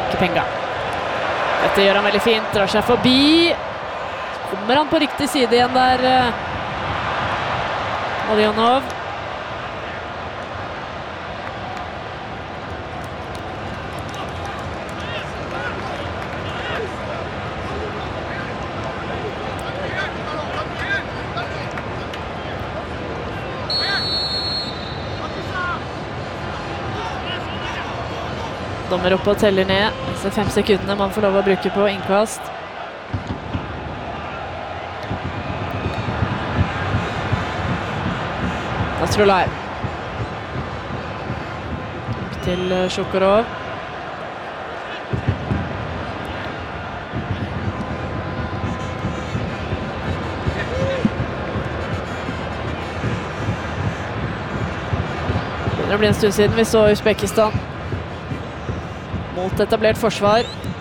Kepenga. Dette gjør han veldig fint, drar seg forbi. Kommer han på riktig side igjen der, Alionov. Dommer oppe og teller ned. Disse 5 sekundene man får lov å bruke på innkast. Nastrolaj. Opp til Shukurov. Det blir en stund siden vi så Uzbekistan mot etablert forsvar.